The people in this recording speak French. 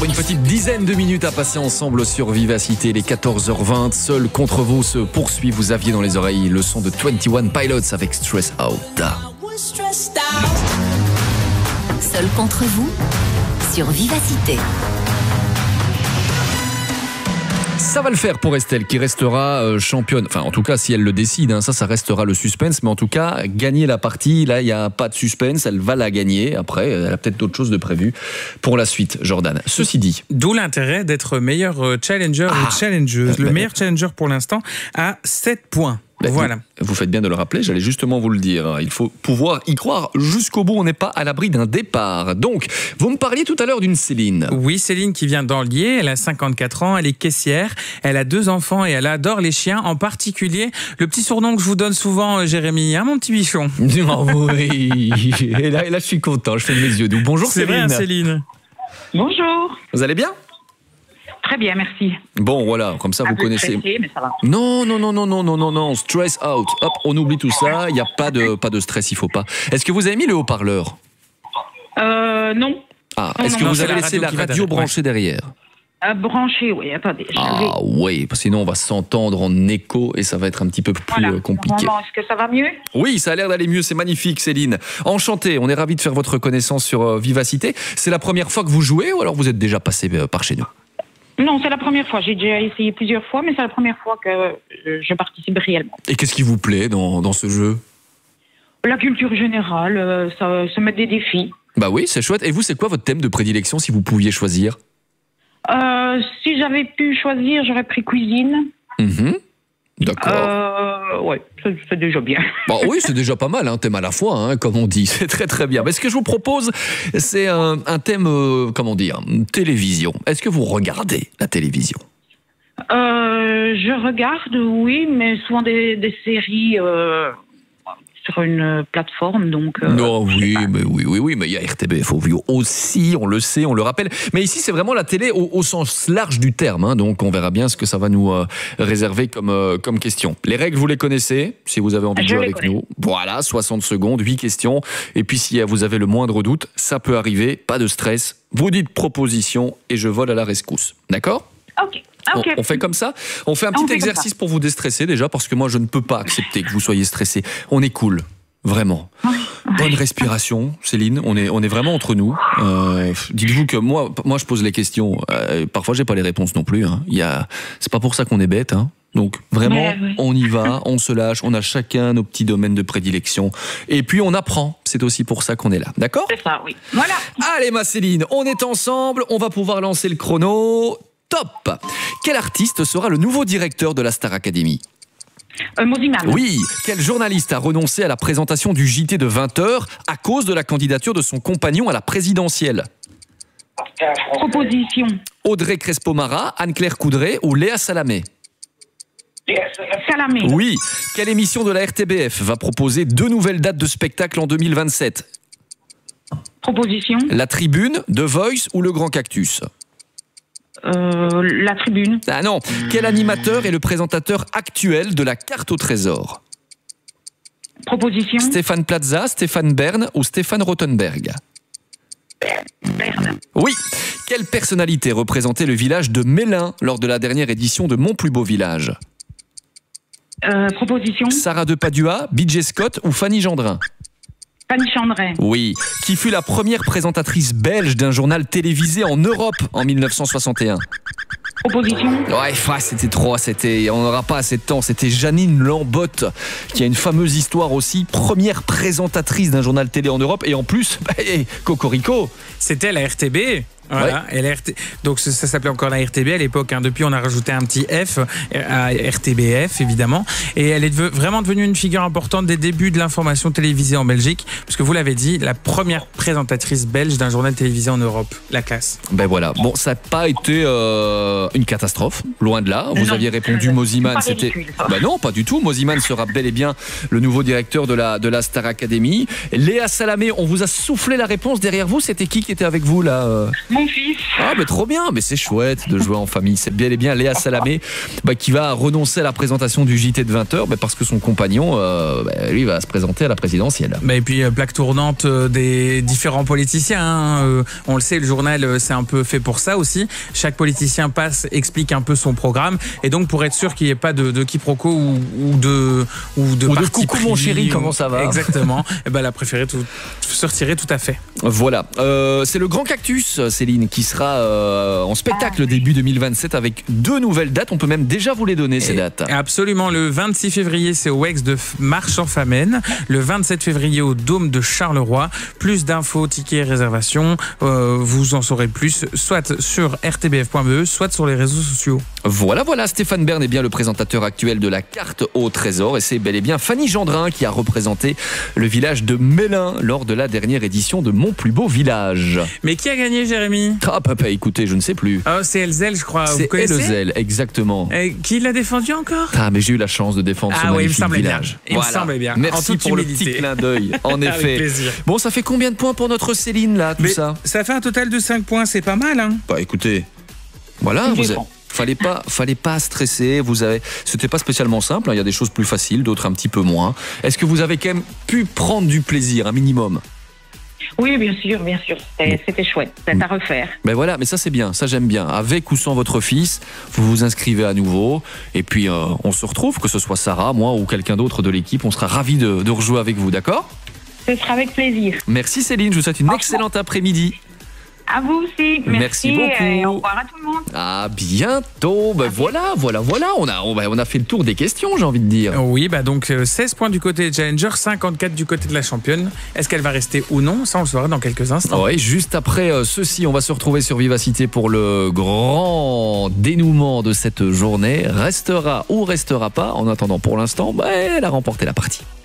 encore une petite dizaine de minutes à passer ensemble sur Vivacité. Les 14h20, Seul contre vous se poursuit. Vous aviez dans les oreilles le son de 21 Pilots avec Stress Out. Seul contre vous sur Vivacité. Ça va le faire pour Estelle qui restera championne. Enfin, en tout cas, si elle le décide, hein, ça restera le suspense. Mais en tout cas, gagner la partie, là, il n'y a pas de suspense. Elle va la gagner. Après, elle a peut-être d'autres choses de prévues pour la suite, Jordan. Ceci dit. D'où l'intérêt d'être meilleur challenger ou challengeuse. Le meilleur challenger pour l'instant a 7 points. Voilà. Vous faites bien de le rappeler, j'allais justement vous le dire. Il faut pouvoir y croire jusqu'au bout, on n'est pas à l'abri d'un départ. Donc, vous me parliez tout à l'heure d'une Céline. Oui, Céline qui vient d'Anlier, elle a 54 ans, elle est caissière, elle a 2 enfants et elle adore les chiens, en particulier le petit surnom que je vous donne souvent, Jérémy, hein, mon petit bichon. Oh oui, et là, je suis content, je fais mes yeux doux. Bonjour Céline. C'est vrai, Céline. Bonjour. Vous allez bien ? Très bien, merci. Bon, voilà, comme ça vous connaissez. Stressé, mais ça va. Non, stress out. Hop, on oublie tout ça, il n'y a pas de stress, il faut pas. Est-ce que vous avez mis le haut-parleur ? Non. Ah, est-ce que vous avez laissé la radio branchée derrière ? Branché, oui, attendez. Oui, parce que sinon on va s'entendre en écho et ça va être un petit peu plus compliqué. Est-ce que ça va mieux ? Oui, ça a l'air d'aller mieux, c'est magnifique Céline. Enchanté, on est ravis de faire votre connaissance sur Vivacité. C'est la première fois que vous jouez ou alors vous êtes déjà passé par chez nous ? Non, c'est la première fois. J'ai déjà essayé plusieurs fois, mais c'est la première fois que je participe réellement. Et qu'est-ce qui vous plaît dans ce jeu ? La culture générale, ça se mettre des défis. Bah oui, c'est chouette. Et vous, c'est quoi votre thème de prédilection si vous pouviez choisir ? Si j'avais pu choisir, j'aurais pris cuisine. D'accord. Ouais, c'est déjà bien. Bon, oui, c'est déjà pas mal, thème à la fois, comme on dit. C'est très très bien. Mais ce que je vous propose, c'est un thème, télévision. Est-ce que vous regardez la télévision ? Je regarde, oui, mais souvent des séries sur une plateforme, donc... non, oui, mais il y a RTBF aussi, on le sait, on le rappelle. Mais ici, c'est vraiment la télé au sens large du terme, donc on verra bien ce que ça va nous réserver comme question. Les règles, vous les connaissez, si vous avez envie de jouer avec nous. Voilà, 60 secondes, 8 questions. Et puis, si vous avez le moindre doute, ça peut arriver, pas de stress. Vous dites proposition et je vole à la rescousse. D'accord ? Ok. Okay. On fait comme ça. On fait un petit exercice pour vous déstresser déjà, parce que moi je ne peux pas accepter que vous soyez stressé. On est cool, vraiment. Bonne respiration, Céline. On est vraiment entre nous. Dites-vous que moi je pose les questions. Parfois j'ai pas les réponses non plus. C'est pas pour ça qu'on est bête. Donc vraiment, on y va, on se lâche. On a chacun nos petits domaines de prédilection. Et puis on apprend. C'est aussi pour ça qu'on est là. D'accord ? C'est ça, oui. Voilà. Allez ma Céline, on est ensemble. On va pouvoir lancer le chrono. Top. Quel artiste sera le nouveau directeur de la Star Academy ? Mosiman. Oui. Quel journaliste a renoncé à la présentation du JT de 20h à cause de la candidature de son compagnon à la présidentielle ? Proposition. Audrey Crespo-Mara, Anne-Claire Coudray ou Léa Salamé ? Salamé. Oui. Quelle émission de la RTBF va proposer 2 nouvelles dates de spectacle en 2027 ? Proposition. La Tribune, The Voice ou Le Grand Cactus ? La Tribune. Ah non. Quel animateur est le présentateur actuel de la carte au trésor ? Proposition. Stéphane Plaza, Stéphane Bern ou Stéphane Rothenberg ? Bern. Oui. Quelle personnalité représentait le village de Mélin lors de la dernière édition de Mon plus beau village ? Proposition. Sarah Depadua, B.J. Scott ou Fanny Gendrin ? Fanny Chandray. Oui. Qui fut la première présentatrice belge d'un journal télévisé en Europe en 1961 ? Proposition. Ouais, c'était trop, on n'aura pas assez de temps. C'était Janine Lambotte, qui a une fameuse histoire aussi, première présentatrice d'un journal télé en Europe, et en plus, cocorico. C'était la RTB. Voilà. Ouais. Donc ça s'appelait encore la RTB à l'époque. Depuis, on a rajouté un petit F à RTBF, évidemment. Et elle est vraiment devenue une figure importante des débuts de l'information télévisée en Belgique. Parce que vous l'avez dit, la première présentatrice belge d'un journal télévisé en Europe. La classe. Ben voilà. Bon, ça n'a pas été une catastrophe. Loin de là. Vous aviez répondu Mosiman. C'était. Ben non, pas du tout. Mosiman sera bel et bien le nouveau directeur de la Star Academy. Léa Salamé, on vous a soufflé la réponse derrière vous. C'était qui était avec vous là Mon mon fils. Ah, mais trop bien, mais c'est chouette de jouer en famille. C'est bien et bien Léa Salamé qui va renoncer à la présentation du JT de 20h parce que son compagnon, lui, va se présenter à la présidentielle. Et puis, plaque tournante des différents politiciens. Hein. On le sait, le journal, c'est un peu fait pour ça aussi. Chaque politicien passe, explique un peu son programme. Et donc, pour être sûr qu'il n'y ait pas de quiproquo ou de parti coucou pris, mon chéri, comment ça va? Exactement. Elle a préféré se retirer tout à fait. Voilà. C'est le Grand Cactus, Céline, qui sera en spectacle début 2027 avec 2 nouvelles dates. On peut même déjà vous les donner, ces dates. Absolument. Le 26 février, c'est au Wex de Marche-en-Famenne. Le 27 février, au Dôme de Charleroi. Plus d'infos, tickets, réservations. Vous en saurez plus, soit sur rtbf.be, soit sur les réseaux sociaux. Voilà. Stéphane Bern est bien le présentateur actuel de la carte au trésor. Et c'est bel et bien Fanny Gendrin qui a représenté le village de Mélin lors de la dernière édition de Mon plus beau village. Mais qui a gagné, Jérémy? Ah, papa, écoutez, je ne sais plus. C'est Elzel, je crois. C'est Elzel, exactement. Et qui l'a défendu encore? Ah, mais j'ai eu la chance de défendre ce magnifique village. Il me semblait bien. Merci pour le petit clin d'œil. En effet. Avec plaisir. Bon, ça fait combien de points pour notre Céline, là, tout ça? Ça fait un total de 5 points, c'est pas mal, hein? Bah, écoutez, voilà, fallait pas stresser. C'était pas spécialement simple. Il y a des choses plus faciles, d'autres un petit peu moins. Est-ce que vous avez quand même pu prendre du plaisir, un minimum? Oui, bien sûr. C'était chouette. C'est à refaire. Ben voilà, mais ça c'est bien, ça j'aime bien. Avec ou sans votre fils, vous vous inscrivez à nouveau et puis on se retrouve, que ce soit Sarah, moi ou quelqu'un d'autre de l'équipe. On sera ravis de rejouer avec vous, d'accord? Ce sera avec plaisir. Merci Céline, je vous souhaite une excellente après-midi. À vous aussi. Merci beaucoup. Et au revoir à tout le monde. À bientôt. Ben voilà. On a fait le tour des questions, j'ai envie de dire. Oui, donc 16 points du côté des challengers, 54 du côté de la championne. Est-ce qu'elle va rester ou non? Ça, on le saura dans quelques instants. Oui, juste après ceci, on va se retrouver sur Vivacité pour le grand dénouement de cette journée. Restera ou restera pas. En attendant, pour l'instant, elle a remporté la partie.